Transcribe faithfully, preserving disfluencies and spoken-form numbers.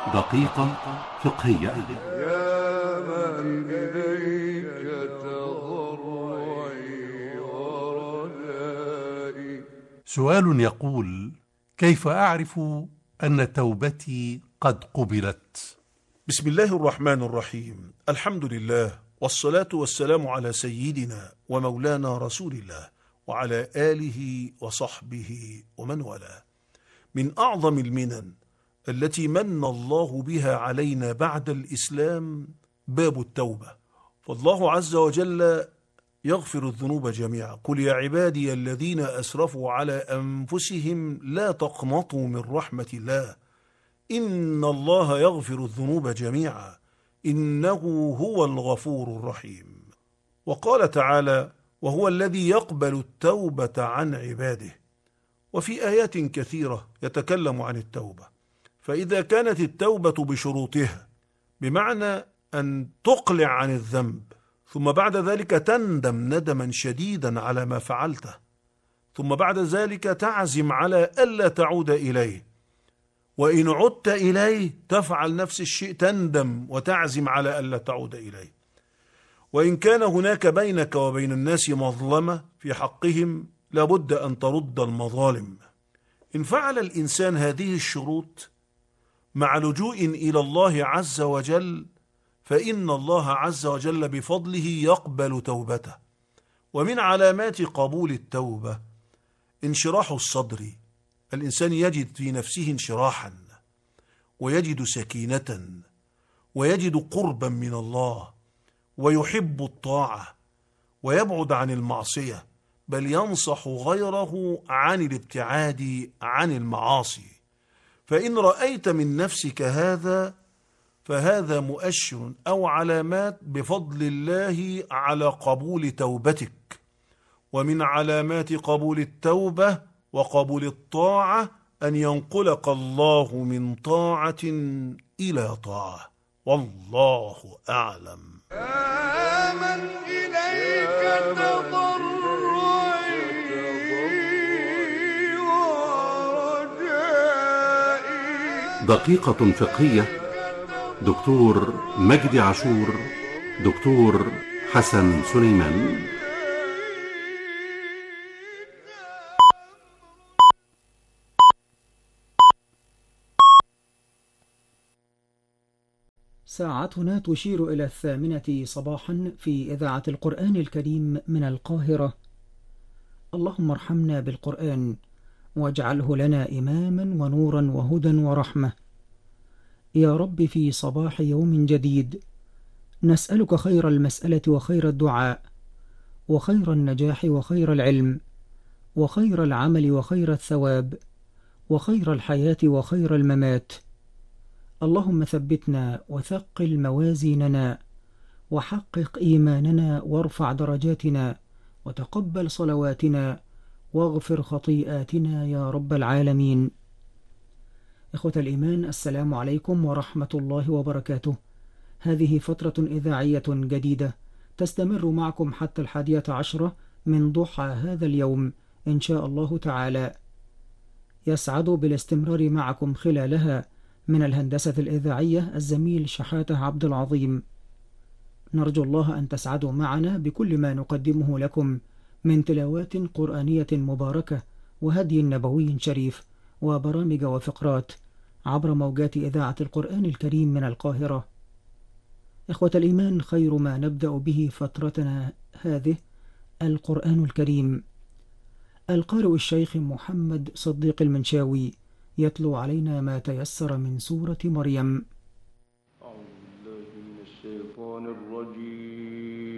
دقيقة فقهية. يا من إليك تضرعي ورجائي. سؤال يقول: كيف أعرف أن توبتي قد قبلت؟ بسم الله الرحمن الرحيم. الحمد لله، والصلاة والسلام على سيدنا ومولانا رسول الله وعلى آله وصحبه ومن والاه. من أعظم المنن التي من الله بها علينا بعد الإسلام باب التوبة، فالله عز وجل يغفر الذنوب جميعا. قل يا عبادي الذين أسرفوا على أنفسهم لا تقنطوا من رحمة الله إن الله يغفر الذنوب جميعا إنه هو الغفور الرحيم. وقال تعالى: وهو الذي يقبل التوبة عن عباده. وفي آيات كثيرة يتكلم عن التوبة. فإذا كانت التوبة بشروطها، بمعنى أن تقلع عن الذنب ثم بعد ذلك تندم ندما شديدا على ما فعلته، ثم بعد ذلك تعزم على ألا تعود إليه، وإن عدت إليه تفعل نفس الشيء، تندم وتعزم على ألا تعود إليه. وإن كان هناك بينك وبين الناس مظلمة في حقهم لابد أن ترد المظالم. إن فعل الإنسان هذه الشروط مع لجوء إلى الله عز وجل فإن الله عز وجل بفضله يقبل توبته. ومن علامات قبول التوبة انشراح الصدر، الإنسان يجد في نفسه انشراحا ويجد سكينة ويجد قربا من الله ويحب الطاعة ويبعد عن المعصية، بل ينصح غيره عن الابتعاد عن المعاصي. فإن رأيت من نفسك هذا فهذا مؤشر أو علامات بفضل الله على قبول توبتك. ومن علامات قبول التوبة وقبول الطاعة أن ينقلك الله من طاعة إلى طاعة، والله أعلم. يا من إليك تضرعي ورجائي. دقيقة فقهية. دكتور مجدي عاشور، دكتور حسن سليمان. ساعتنا تشير إلى الثامنة صباحا في إذاعة القرآن الكريم من القاهرة. اللهم ارحمنا بالقرآن واجعله لنا إماما ونورا وهدى ورحمة. يا رب، في صباح يوم جديد نسألك خير المسألة وخير الدعاء وخير النجاح وخير العلم وخير العمل وخير الثواب وخير الحياة وخير الممات. اللهم ثبتنا وثقل موازيننا وحقق إيماننا وارفع درجاتنا وتقبل صلواتنا واغفر خطيئاتنا يا رب العالمين. إخوة الإيمان، السلام عليكم ورحمة الله وبركاته. هذه فترة إذاعية جديدة تستمر معكم حتى الحادية عشرة من ضحى هذا اليوم إن شاء الله تعالى. يسعد بالاستمرار معكم خلالها من الهندسة الإذاعية الزميل شحاتة عبد العظيم. نرجو الله أن تسعدوا معنا بكل ما نقدمه لكم من تلاوات قرآنية مباركة وهدي نبوي شريف وبرامج وفقرات عبر موجات إذاعة القرآن الكريم من القاهرة. إخوة الإيمان، خير ما نبدأ به فترتنا هذه القرآن الكريم. القارئ الشيخ محمد صديق المنشاوي يتلو علينا ما تيسر من سورة مريم. أعوذ بالله من الشيطان الرجيم.